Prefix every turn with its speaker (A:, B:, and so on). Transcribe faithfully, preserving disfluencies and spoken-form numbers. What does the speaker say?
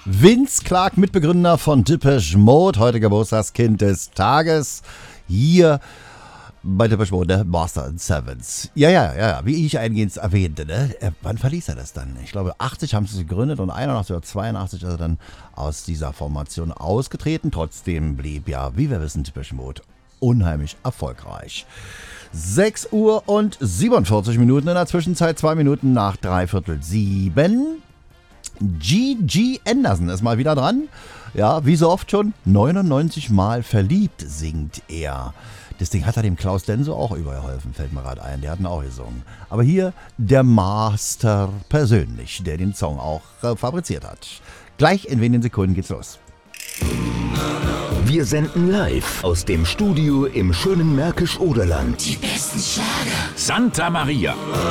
A: Vince Clarke, Mitbegründer von Depeche Mode, heute Geburtstagskind des Tages, hier bei Depeche Mode, der Master and Sevens. Ja, ja, ja, wie ich eingehend erwähnte, ne? Er, wann verließ er das dann? Ich glaube, achtzig haben sie gegründet und einundachtzig oder zweiundachtzig ist er dann aus dieser Formation ausgetreten. Trotzdem blieb ja, wie wir wissen, Depeche Mode unheimlich erfolgreich. sechs Uhr und siebenundvierzig Minuten, in der Zwischenzeit zwei Minuten nach dreiviertel sieben. G G Anderson ist mal wieder dran. Ja, wie so oft schon, neunundneunzig Mal verliebt singt er. Das Ding hat er dem Klaus Denso auch übergeholfen, fällt mir gerade ein. Der hat ihn auch gesungen. Aber hier der Master persönlich, der den Song auch äh, fabriziert hat. Gleich in wenigen Sekunden geht's los.
B: Wir senden live aus dem Studio im schönen Märkisch-Oderland.
C: Die besten Schlager.
D: Santa Maria.